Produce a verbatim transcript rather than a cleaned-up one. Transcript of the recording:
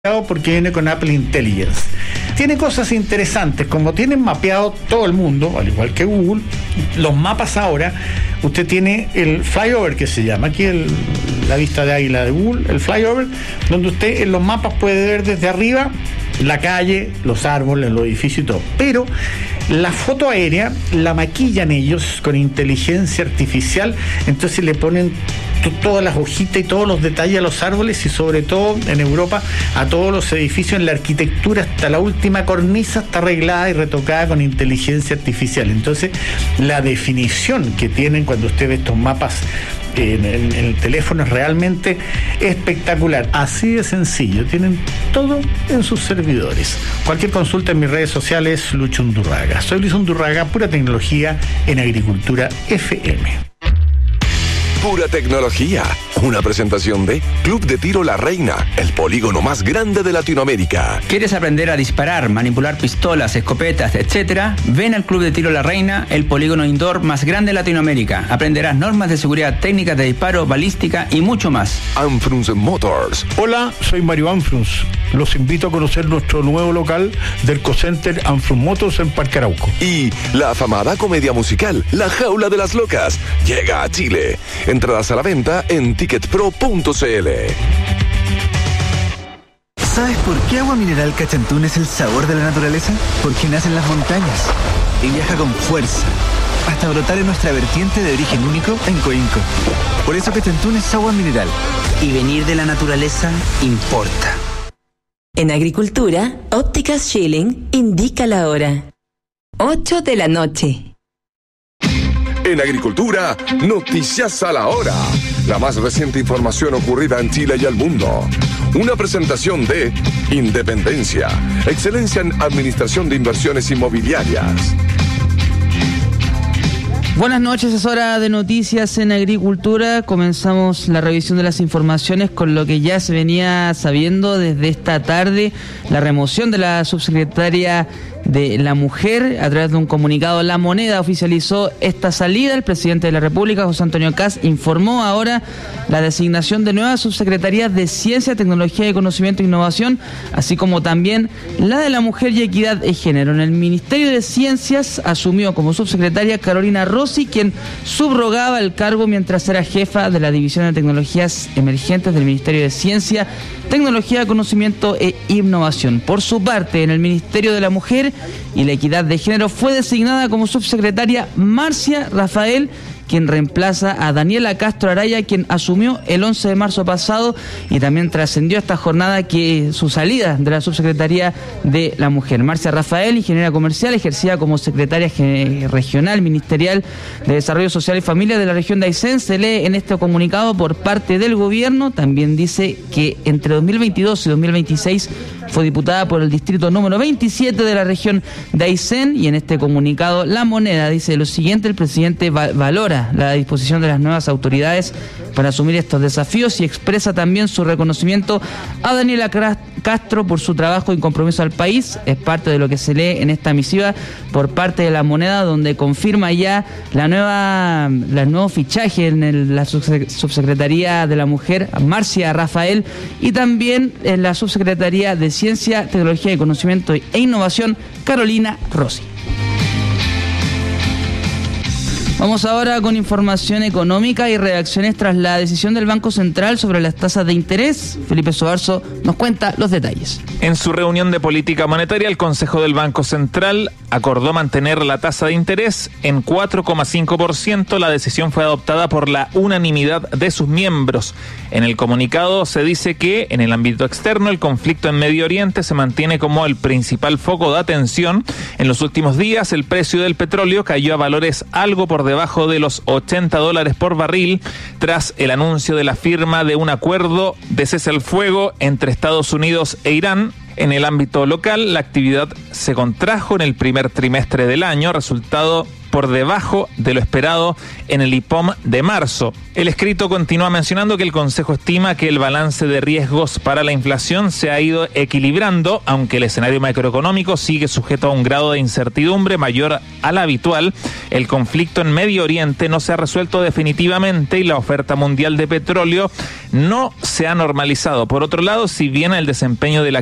porque viene con Apple Intelligence. Tiene cosas interesantes, como tienen mapeado todo el mundo, al igual que Google, los mapas ahora, usted tiene el flyover que se llama, aquí el, la vista de águila de Google, el flyover, donde usted en los mapas puede ver desde arriba la calle, los árboles, los edificios y todo. Pero la foto aérea la maquillan ellos con inteligencia artificial, entonces le ponen todas las hojitas y todos los detalles a los árboles y sobre todo en Europa a todos los edificios. En la arquitectura hasta la última cornisa está arreglada y retocada con inteligencia artificial. Entonces la definición que tienen cuando usted ve estos mapas en el, en el teléfono es realmente espectacular. Así de sencillo, tienen todo en sus servidores. Cualquier consulta en mis redes sociales, Lucho Undurraga. Soy Luis Undurraga, pura tecnología en Agricultura F M. Pura tecnología. Una presentación de Club de Tiro La Reina, el polígono más grande de Latinoamérica. ¿Quieres aprender a disparar, manipular pistolas, escopetas, etcétera? Ven al Club de Tiro La Reina, el polígono indoor más grande de Latinoamérica. Aprenderás normas de seguridad, técnicas de disparo, balística y mucho más. Anfrunz Motors. Hola, soy Mario Anfrunz. Los invito a conocer nuestro nuevo local del Cocenter Anfrunz Motors en Parque Arauco. Y la afamada comedia musical La Jaula de las Locas llega a Chile. Entradas a la venta en ticket pro punto c l. ¿Sabes por qué Agua Mineral Cachantún es el sabor de la naturaleza? Porque nace en las montañas y viaja con fuerza hasta brotar en nuestra vertiente de origen único en Coinco. Por eso Cachantún es agua mineral. Y venir de la naturaleza importa. En Agricultura, Ópticas Schilling indica la hora. ocho de la noche. En Agricultura, noticias a la hora. La más reciente información ocurrida en Chile y el mundo. Una presentación de Independencia, excelencia en administración de inversiones inmobiliarias. Buenas noches, es hora de noticias en Agricultura. Comenzamos la revisión de las informaciones con lo que ya se venía sabiendo desde esta tarde, la remoción de la subsecretaria de la Mujer. A través de un comunicado, La Moneda oficializó esta salida. El presidente de la República, José Antonio Kast, informó ahora la designación de nuevas subsecretarías de Ciencia, Tecnología y Conocimiento e Innovación, así como también la de la Mujer y Equidad de Género. En el Ministerio de Ciencias asumió como subsecretaria Carolina Rossi, quien subrogaba el cargo mientras era jefa de la División de Tecnologías Emergentes del Ministerio de Ciencia, Tecnología, Conocimiento e Innovación. Por su parte, en el Ministerio de la Mujer y la Equidad de Género fue designada como subsecretaria Marcia Rafael, quien reemplaza a Daniela Castro Araya, quien asumió el once de marzo pasado, y también trascendió esta jornada que su salida de la subsecretaría de la Mujer. Marcia Rafael, ingeniera comercial, ejercía como secretaria regional ministerial de Desarrollo Social y Familia de la región de Aysén. Se lee en este comunicado por parte del gobierno. También dice que entre dos mil veintidós y dos mil veintiséis fue diputada por el distrito número veintisiete de la región de Aysén, y en este comunicado La Moneda dice lo siguiente: el presidente va- valora la disposición de las nuevas autoridades para asumir estos desafíos y expresa también su reconocimiento a Daniela Castro por su trabajo y compromiso al país. Es parte de lo que se lee en esta misiva por parte de La Moneda, donde confirma ya la nueva, la nuevo fichaje en el, la subsecretaría de la Mujer, Marcia Rafael, y también en la subsecretaría de Ciencia, Tecnología y Conocimiento e Innovación, Carolina Rossi. Vamos ahora con información económica y reacciones tras la decisión del Banco Central sobre las tasas de interés. Felipe Soarzo nos cuenta los detalles. En su reunión de política monetaria, el Consejo del Banco Central acordó mantener la tasa de interés en cuatro coma cinco por ciento. La decisión fue adoptada por la unanimidad de sus miembros. En el comunicado se dice que en el ámbito externo el conflicto en Medio Oriente se mantiene como el principal foco de atención. En los últimos días el precio del petróleo cayó a valores algo por debajo de los ochenta dólares por barril tras el anuncio de la firma de un acuerdo de cese al fuego entre Estados Unidos e Irán. En el ámbito local, la actividad se contrajo en el primer trimestre del año, resultado por debajo de lo esperado en el I P O M de marzo. El escrito continúa mencionando que el Consejo estima que el balance de riesgos para la inflación se ha ido equilibrando, aunque el escenario macroeconómico sigue sujeto a un grado de incertidumbre mayor a la habitual. El conflicto en Medio Oriente no se ha resuelto definitivamente y la oferta mundial de petróleo no se ha normalizado. Por otro lado, si bien el desempeño de la